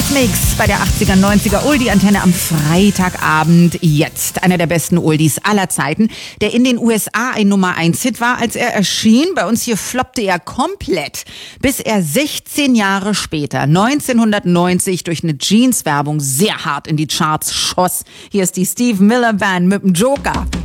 Eurythmics bei der 80er, 90er Oldie-Antenne am Freitagabend. Jetzt einer der besten Oldies aller Zeiten, der in den USA ein Nummer-1-Hit war, als er erschien. Bei uns hier floppte er komplett, bis er 16 Jahre später, 1990, durch eine Jeans-Werbung sehr hart in die Charts schoss. Hier ist die Steve Miller Band mit dem Joker.